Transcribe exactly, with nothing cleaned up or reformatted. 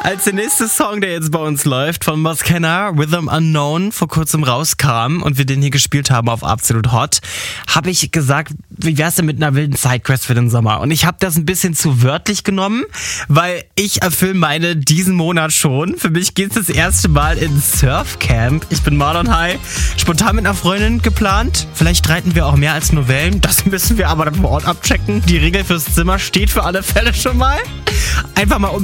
Als der nächste Song, der jetzt bei uns läuft, von Moskenna, Rhythm Unknown, vor kurzem rauskam und wir den hier gespielt haben auf Absolut Hot, habe ich gesagt, wie wär's denn mit einer wilden Sidequest für den Sommer? Und ich habe das ein bisschen zu wörtlich genommen, weil ich erfülle meine diesen Monat schon. Für mich geht's das erste Mal ins Surfcamp. Ich bin Marlon High, spontan mit einer Freundin geplant. Vielleicht streiten wir auch mehr als Novellen. Das müssen wir aber dann vor Ort abchecken. Die Regel fürs Zimmer steht für alle Fälle schon mal. Einfach mal unbedingt